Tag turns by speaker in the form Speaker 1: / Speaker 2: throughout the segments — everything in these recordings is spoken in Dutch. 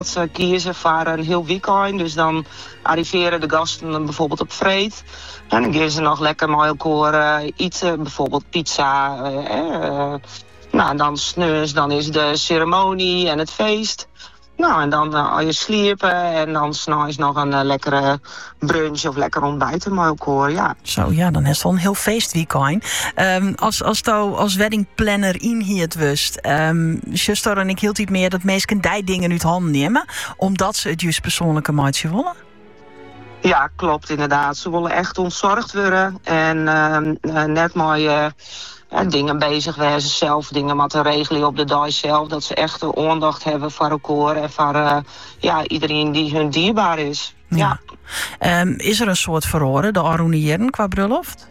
Speaker 1: ze kiezen voor een heel weekend. Dus dan arriveren de gasten bijvoorbeeld op vreed. En dan gaan ze nog lekker met elkaar eten. Bijvoorbeeld pizza. Nou, dan s'nachts, dan is de ceremonie en het feest. Nou, en dan al je sliepen en dan s'nachts nog een lekkere brunch of lekker ontbijten met elkaar, ja.
Speaker 2: Zo, ja, dan is het wel een heel feestweekend. Als weddingplanner in hier het wust, zuster en ik hield iets meer dat mensen die dingen uit handen nemen, omdat ze het juist persoonlijke maatje willen.
Speaker 1: Ja, klopt inderdaad. Ze willen echt ontzorgd worden en net mooi dingen bezig wezen zelf, dingen met te regelen op de dag zelf, dat ze echt de aandacht hebben voor elkaar en voor iedereen die hun dierbaar is. Ja.
Speaker 2: Is er een soort verhoren, de aroniëren qua bruiloft?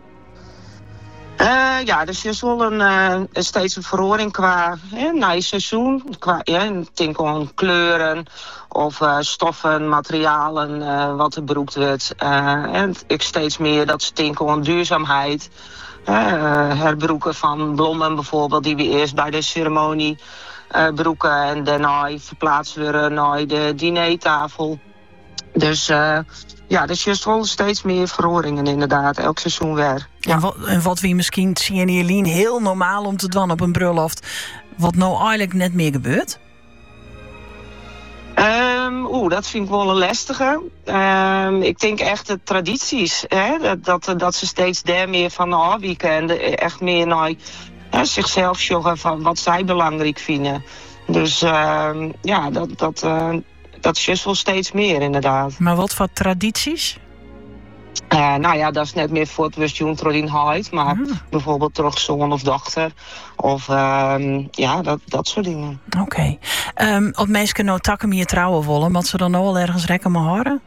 Speaker 1: Dus je zal steeds een verhoring qua seizoen. Qua denk aan kleuren of stoffen, materialen wat er gebruikt wordt. En ik steeds meer dat ze denken aan duurzaamheid. Herbroeken van bloemen bijvoorbeeld, die we eerst bij de ceremonie broeken en daarna verplaatst worden naar de dinertafel. Dus dus je zal steeds meer verhoringen inderdaad, elk seizoen weer. Ja.
Speaker 2: En wat we misschien zien Jelien heel normaal om te doen op een bruiloft, wat nou eigenlijk net meer gebeurt?
Speaker 1: Dat vind ik wel een lastige. Ik denk echt de tradities. Dat ze steeds daar meer van afwijken en echt meer naar zichzelf joggen van wat zij belangrijk vinden. Dus dat is juist wel steeds meer inderdaad.
Speaker 2: Maar wat voor tradities?
Speaker 1: Dat is net meer voor het westjoen Trodin Heid, maar bijvoorbeeld terug zoon of dochter. Of dat soort dingen.
Speaker 2: Oké. Als mensen nou takken hier trouwen willen, wat ze dan nou al ergens rekken maar horen?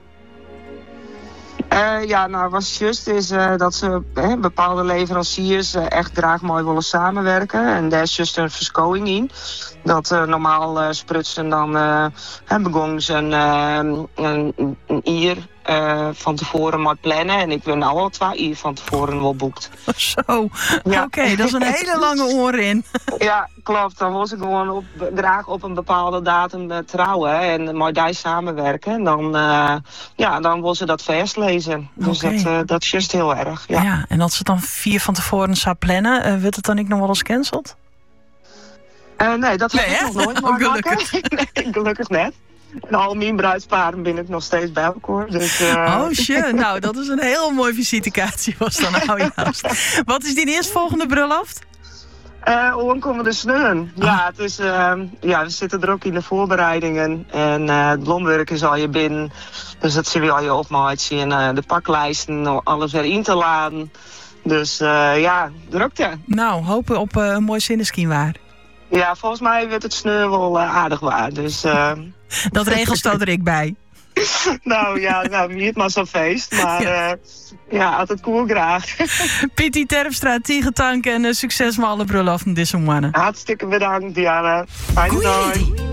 Speaker 1: Wat het juist is dat ze bepaalde leveranciers echt graag mooi willen samenwerken. En daar is juist een verschoning in. Dat normaal sprutsen dan begonnen ze een uur van tevoren maar plannen. En ik ben nou al 2 uur van tevoren wel boekt.
Speaker 2: Zo, ja. Oké, dat is een hele lange oor in.
Speaker 1: Ja, klopt. Dan wil ze gewoon graag op een bepaalde datum trouwen en met die samenwerken. En dan wil ze dat vers lezen. Dus dat is juist heel erg. Ja.
Speaker 2: En als ze dan 4 van tevoren zou plannen, wordt het dan niet nog wel eens cancelled?
Speaker 1: Nee, dat heb ik nog nooit maar
Speaker 2: gelukkig.
Speaker 1: Nee, gelukkig net. En al mijn bruidsparen ben ik nog steeds bij elkaar. Dus,
Speaker 2: Oh shit, nou dat is een heel mooi visitekaartje was dan nou juist. Wat is die eerstvolgende bruiloft?
Speaker 1: Onkomende sneun. Ja, het is, we zitten er ook in de voorbereidingen. En het blomwerk is al je binnen. Dus dat zullen we al je opmaatje en de paklijsten, alles erin te laden. Dus drukte.
Speaker 2: Nou, hopen op een mooi zinneschien waar.
Speaker 1: Ja, volgens mij wordt het sneu wel aardig waar. Dus,
Speaker 2: dat regel staat er ik bij.
Speaker 1: Niet maar zo'n feest. Maar altijd cool graag.
Speaker 2: Pietie Terpstra, Tiegetank en succes met alle brulaften deze mannen.
Speaker 1: Hartstikke bedankt, Diana. Fijne dag.